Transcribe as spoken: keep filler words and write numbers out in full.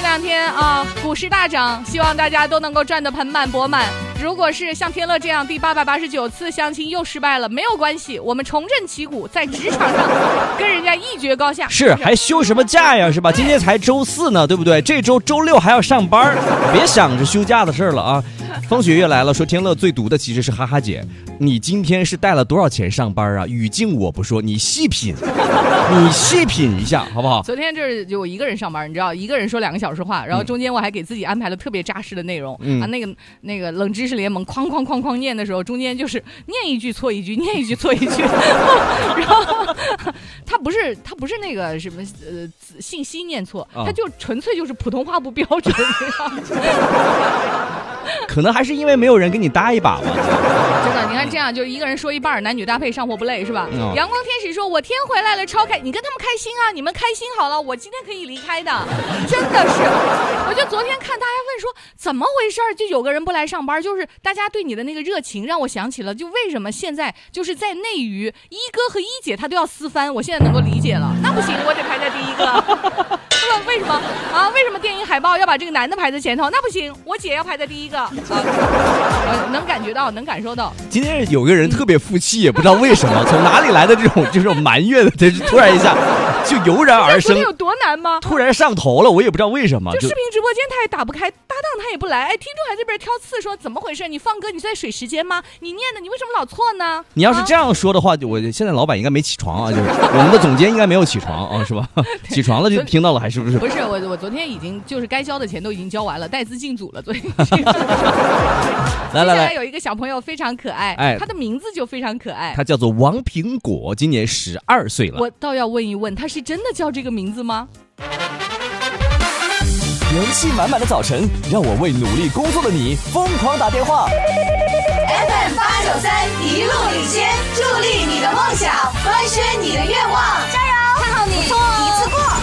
两天啊，股市大涨，希望大家都能够赚得盆满钵满。如果是像天乐这样第八百八十九次相亲又失败了，没有关系，我们重振旗鼓，在职场上跟人家一决高下。 是，还休什么假呀？是吧？今天才周四呢，对不对？这周周六还要上班，别想着休假的事了啊！风雪月来了，说天乐最毒的其实是哈哈姐，你今天是带了多少钱上班啊？语境我不说，你细品，你细品一下好不好？ 昨天就是就我一个人上班，你知道，一个人说两个小时话，然后中间我还给自己安排了特别扎实的内容、嗯、啊，那个那个冷知识联盟哐哐哐哐念的时候，中间就是念一句错一句，念一句错一句，然后他不是他不是那个什么呃信息念错，他、啊、就纯粹就是普通话不标准。 可能还是因为没有人跟你搭一把吧。 真的，你看这样就是一个人说一半，男女搭配上货不累是吧？嗯、阳光天使说我天回来了超开，你跟他们开心啊，你们开心好了，我今天可以离开的。真的是，我就昨天看大家问说怎么回事，就有个人不来上班，就是大家对你的那个热情让我想起了就为什么现在就是在内娱一哥和一姐他都要私翻，我现在能够理解了。那不行，我得排在第一个。为什么啊？为什么电影海报要把这个男的排在前头？那不行，我姐要排在第一个。啊、能感觉到，能感受到。 今天有个人特别负气，也不知道为什么，从哪里来的这种这种埋怨的，这是突然一下就油然而生。 有多难吗？ 突然上头了，我也不知道为什么。 就视频直播间他也打不开，搭档他也不来，哎，听众还在这边挑刺说怎么回事？你放歌你在水时间吗？你念的你为什么老错呢？ 你要是这样说的话，啊、我现在老板应该没起床啊，就是我们的总监应该没有起床啊，是吧？起床了就听到了，还是不是？ 不是我，我昨天已经就是该交的钱都已经交完了，带资进组了。昨天来来来， 有一个小朋友非常可爱，哎，他的名字就非常可爱， 他叫做王苹果，今年十二岁了。 我倒要问一问，他是真的叫这个名字吗？ 元气满满的早晨，让我为努力工作的你疯狂打电话。